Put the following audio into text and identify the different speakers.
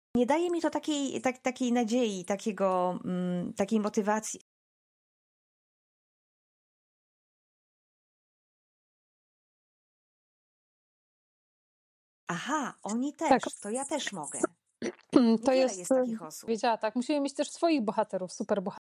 Speaker 1: nie daje mi to takiej nadziei, takiej motywacji. Aha, oni też,
Speaker 2: Tak.
Speaker 1: to ja też mogę.
Speaker 2: To
Speaker 1: Niewiele
Speaker 2: jest
Speaker 1: jest takich osób.
Speaker 2: Wiedziała, tak. Musimy mieć też swoich bohaterów, super bohaterów.